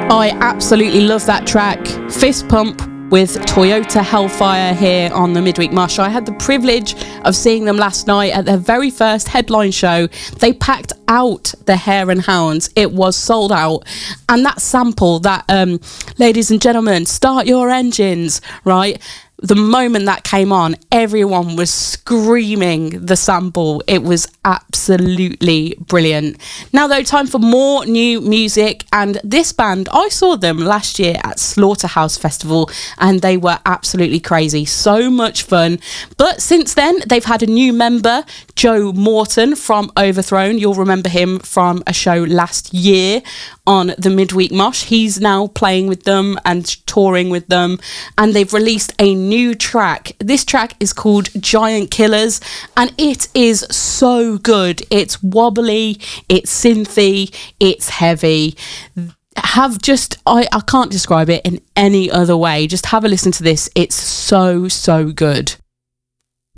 I absolutely love that track. Fist Pump with Toyota Hellfire here on the Midweek Mush. I had the privilege of seeing them last night at their very first headline show. They packed out the Hare and Hounds. It was sold out. And that sample, that ladies and gentlemen, start your engines, right? The moment that came on, everyone was screaming the sample. It was absolutely brilliant. Now though, time for more new music, and this band, I saw them last year at Slaughterhouse Festival and they were absolutely crazy. So much fun. But since then, they've had a new member, Joe Morton from Overthrown. You'll remember him from a show last year on the Midweek Mosh. He's now playing with them and touring with them, and they've released a new track. This track is called Giant Killers, and it is so good. It's wobbly, it's synthy, it's heavy. I can't describe it in any other way. Just have a listen to this. It's so good.